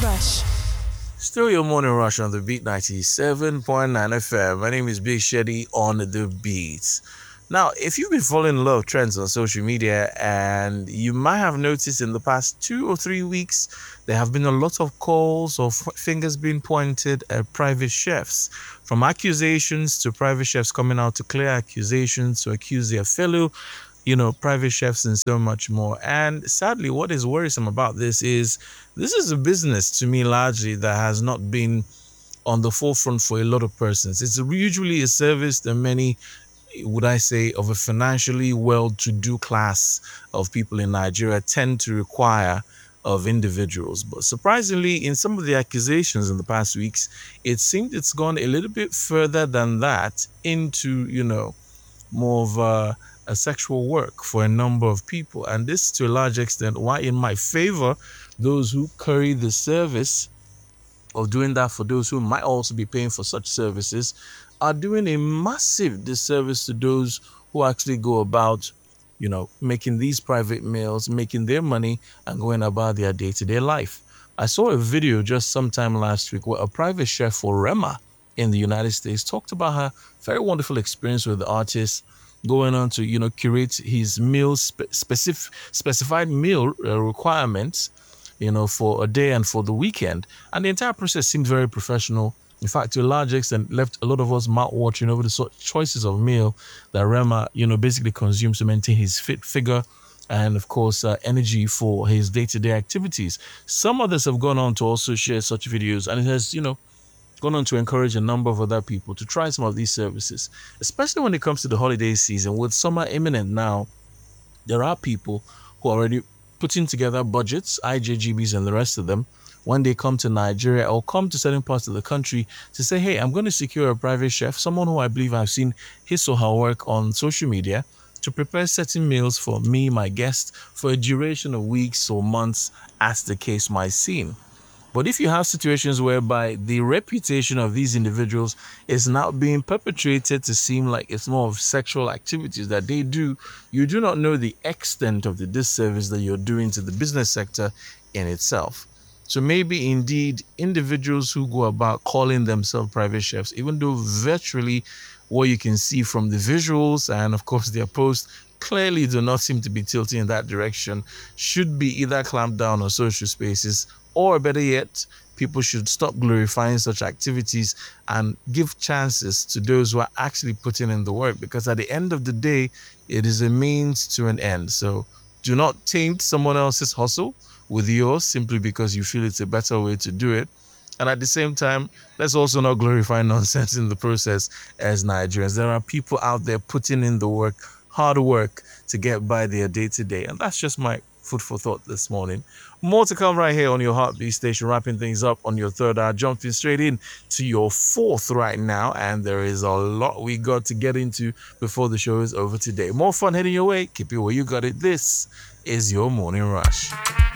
Rush. Still your morning rush on the Beat 97.9 FM. My name is Big Sheddy on the beats. Now, if you've been following a lot of trends on social media, and you might have noticed in the past 2 or 3 weeks, there have been a lot of calls or fingers being pointed at private chefs. From accusations to private chefs coming out to clear accusations to accuse their fellow private chefs and so much more. And sadly, what is worrisome about this is a business to me largely that has not been on the forefront for a lot of persons. It's usually a service that many, would I say, of a financially well-to-do class of people in Nigeria tend to require of individuals. But surprisingly, in some of the accusations in the past weeks, it seemed it's gone a little bit further than that into, more of a sexual work for a number of people. And this, to a large extent, why it might favor those who carry the service of doing that for those who might also be paying for such services, are doing a massive disservice to those who actually go about, making these private meals, making their money, and going about their day-to-day life. I saw a video just sometime last week where a private chef for Rema in the United States talked about her very wonderful experience with the artist, going on to curate his meal specified meal requirements for a day and for the weekend, and the entire process seemed very professional. In fact, to a large extent, left a lot of us mouth watering over the sort of choices of meal that Rema basically consumes to maintain his fit figure and, of course, energy for his day-to-day activities. Some others have gone on to also share such videos, and it has gone on to encourage a number of other people to try some of these services, especially when it comes to the holiday season. With summer imminent now, there are people who are already putting together budgets, IJGBs and the rest of them, when they come to Nigeria or come to certain parts of the country to say, hey, I'm going to secure a private chef, someone who I believe I've seen his or her work on social media, to prepare certain meals for me, my guest, for a duration of weeks or months, as the case might seem. But if you have situations whereby the reputation of these individuals is now being perpetrated to seem like it's more of sexual activities that they do, you do not know the extent of the disservice that you're doing to the business sector in itself. So maybe indeed individuals who go about calling themselves private chefs, even though virtually what you can see from the visuals and of course their posts clearly do not seem to be tilting in that direction, should be either clamped down on social spaces, or better yet, people should stop glorifying such activities and give chances to those who are actually putting in the work, because at the end of the day, it is a means to an end. So do not taint someone else's hustle with yours simply because you feel it's a better way to do it. And at the same time, let's also not glorify nonsense in the process as Nigerians. There are people out there putting in the work, hard work, to get by their day-to-day. And that's just my food for thought this morning. More to come right here on your Heartbeat station, wrapping things up on your third hour, jumping straight in to your fourth right now. And there is a lot we got to get into before the show is over today. More fun heading your way. Keep it where you got it. This is your morning rush.